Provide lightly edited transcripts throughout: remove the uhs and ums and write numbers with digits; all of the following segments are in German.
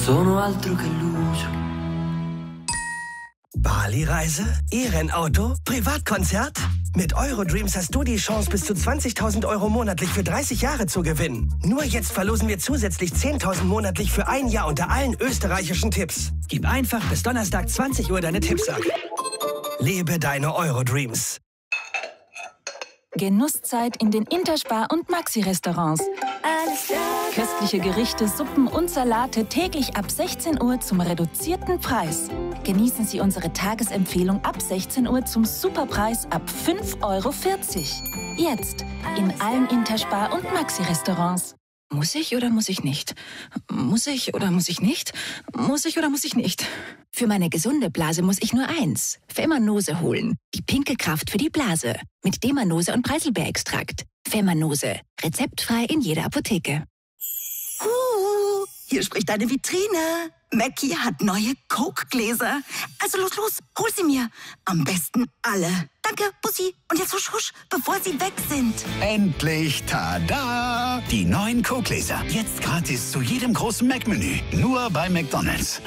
sono altro che luce. Bali-Reise? E-Rennauto? Privatkonzert? Mit Eurodreams hast du die Chance, bis zu 20.000 € monatlich für 30 Jahre zu gewinnen. Nur jetzt verlosen wir zusätzlich 10.000 monatlich für ein Jahr unter allen österreichischen Tipps. Gib einfach bis Donnerstag 20 Uhr deine Tipps ab. Lebe deine Eurodreams. Genusszeit in den Interspar- und Maxi-Restaurants. Köstliche Gerichte, Suppen und Salate täglich ab 16 Uhr zum reduzierten Preis. Genießen Sie unsere Tagesempfehlung ab 16 Uhr zum Superpreis ab 5,40 €. Jetzt in allen Interspar- und Maxi-Restaurants. Muss ich oder muss ich nicht? Muss ich oder muss ich nicht? Muss ich oder muss ich nicht? Für meine gesunde Blase muss ich nur eins. Femanose holen. Die pinke Kraft für die Blase. Mit Demanose und Preiselbeerextrakt. Femanose. Rezeptfrei in jeder Apotheke. Hier spricht eine Vitrine. Mackie hat neue Coke-Gläser. Also los, hol sie mir. Am besten alle. Danke, Bussi. Und jetzt husch, husch, bevor sie weg sind. Endlich, tada! Die neuen Coke-Gläser. Jetzt gratis zu jedem großen Mac-Menü. Nur bei McDonald's.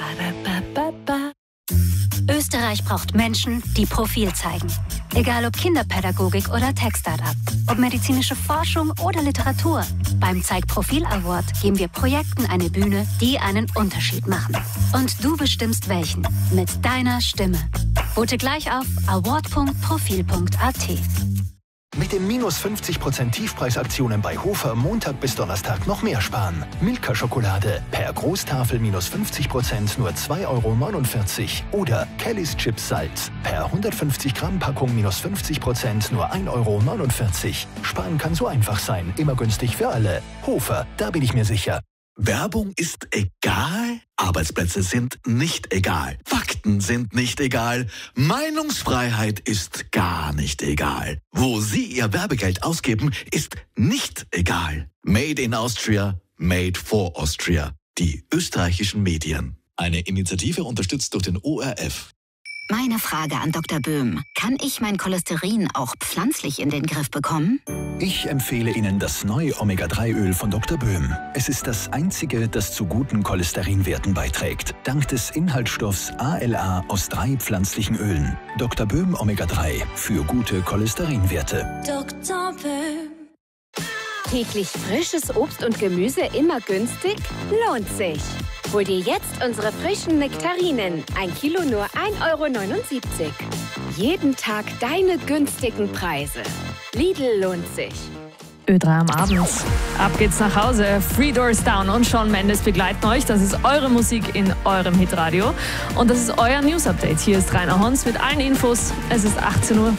Österreich braucht Menschen, die Profil zeigen. Egal ob Kinderpädagogik oder Tech-Startup, ob medizinische Forschung oder Literatur. Beim Zeig-Profil Award geben wir Projekten eine Bühne, die einen Unterschied machen. Und du bestimmst welchen. Mit deiner Stimme. Vote gleich auf award.profil.at. Mit den minus 50% Tiefpreisaktionen bei Hofer Montag bis Donnerstag noch mehr sparen. Milka-Schokolade per Großtafel minus 50% nur 2,49 € oder Kellys Chips Salz per 150 Gramm Packung minus 50% nur 1,49 €. Sparen kann so einfach sein, immer günstig für alle. Hofer, da bin ich mir sicher. Werbung ist egal, Arbeitsplätze sind nicht egal, Fakten sind nicht egal, Meinungsfreiheit ist gar nicht egal. Wo Sie Ihr Werbegeld ausgeben, ist nicht egal. Made in Austria, made for Austria. Die österreichischen Medien. Eine Initiative unterstützt durch den ORF. Meine Frage an Dr. Böhm. Kann ich mein Cholesterin auch pflanzlich in den Griff bekommen? Ich empfehle Ihnen das neue Omega-3-Öl von Dr. Böhm. Es ist das einzige, das zu guten Cholesterinwerten beiträgt. Dank des Inhaltsstoffs ALA aus 3 pflanzlichen Ölen. Dr. Böhm Omega-3 für gute Cholesterinwerte. Dr. Böhm. Täglich frisches Obst und Gemüse immer günstig? Lohnt sich. Hol dir jetzt unsere frischen Nektarinen. 1 Kilo nur 1,79 €. Jeden Tag deine günstigen Preise. Lidl lohnt sich. Ö3 am Abend. Ab geht's nach Hause. Three Doors Down und Shawn Mendes begleiten euch. Das ist eure Musik in eurem Hitradio. Und das ist euer News-Update. Hier ist Rainer Hons mit allen Infos. Es ist 18 Uhr.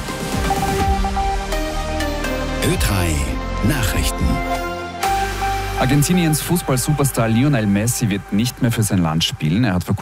Ö3 Nachrichten. Argentiniens Fußball-Superstar Lionel Messi wird nicht mehr für sein Land spielen. Er hat vor